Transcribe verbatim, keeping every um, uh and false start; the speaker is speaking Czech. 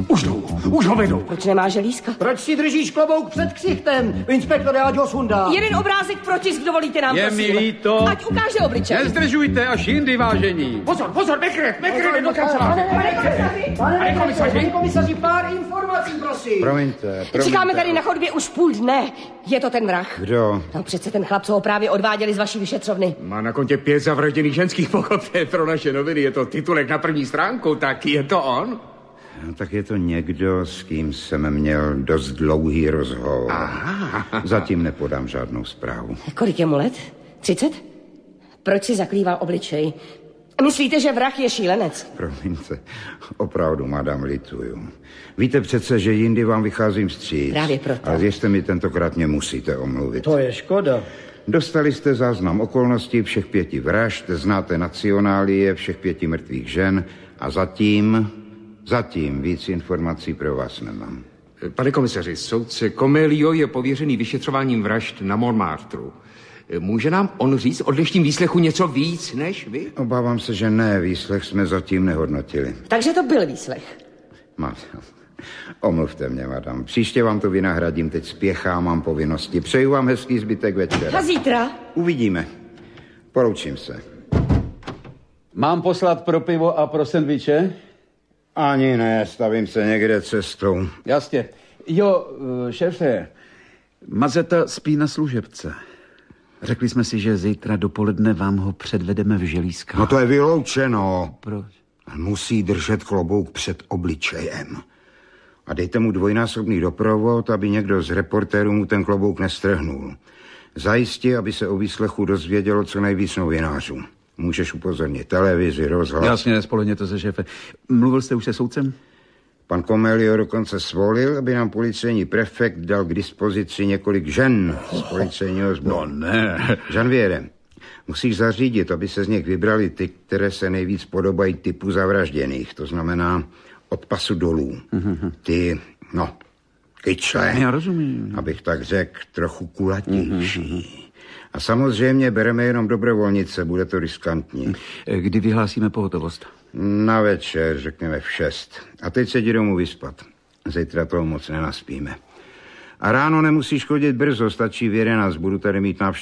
Už jdou, už ho vedou. Proč nemá želízka? Proč si držíš klobouk před ksichtem? Inspektore, ať ho sundá. Jeden obrázek pro tisk, dovolíte nám, Je prosím. mi líto. Ať ukáže obličej. Nezdržujte, až jindy, vážení. Pozor, pozor, Beckert, Beckert, do kanceláře. Pane komisaři, pane komisaři, pár informací, prosím. Promiňte, promiňte. Čekáme tady na chodbě už půl dne. Je to ten vrah? Kdo? No přece ten chlap, co ho právě odváděli z vaší vyšetřovny. Má na kontě pět zavražděných ženských, pochopte, pro naše noviny. Je to titulek na první stránku, tak je to on? No, tak je to někdo, s kým jsem měl dost dlouhý rozhovor. Aha. Zatím nepodám žádnou zprávu. Kolik je mu let? Třicet? Proč si zaklíval obličej? Myslíte, že vrah je šílenec? Promiňte, opravdu, madam, lituju. Víte přece, že jindy vám vycházím vstříc. Právě proto. Ale věřte mi, tentokrát mě musíte omluvit. To je škoda. Dostali jste záznam okolností všech pěti vražd, znáte nacionálie všech pěti mrtvých žen a zatím, zatím víc informací pro vás nemám. Pane komisaři, soudce Comelio je pověřený vyšetřováním vražd na Montmartru. Může nám on říct o dnešním výslechu něco víc než vy? Obávám se, že ne, výslech jsme zatím nehodnotili. Takže to byl výslech. Madam, omluvte mě, madam. Příště vám to vynahradím, teď spěchám, mám povinnosti. Přeju vám hezký zbytek večera. A zítra? Uvidíme. Poroučím se. Mám poslat pro pivo a pro sendviče? Ani ne, stavím se někde cestou. Jasně. Jo, šéfe, Mazeta spí na služebce. Řekli jsme si, že zítra dopoledne vám ho předvedeme v želízkách. No to je vyloučeno. Proč? Musí držet klobouk před obličejem. A dejte mu dvojnásobný doprovod, aby někdo z reportérů mu ten klobouk nestrhnul. Zajistí, aby se o výslechu dozvědělo co nejvíc novinářů. Můžeš upozornit televizi, rozhlas. Jasně, nespolehněte se, šéfe. Mluvil jste už se soudcem? Pan Comelio dokonce svolil, aby nám policejní prefekt dal k dispozici několik žen z policejního sboru. No ne. Žanviere, musíš zařídit, aby se z nich vybrali ty, které se nejvíc podobají typu zavražděných. To znamená od pasu dolů. Mm-hmm. Ty, no, kyčle. Já rozumím. Abych tak řekl, trochu kulatější. Mm-hmm. A samozřejmě bereme jenom dobrovolnice, bude to riskantní. Kdy vyhlásíme pohotovost? Na večer, řekněme v šest. A teď se jdi domů vyspat. Zítra toho moc nenaspíme. A ráno nemusíš chodit brzo, stačí v jedenáct, budu tady mít návštěvu.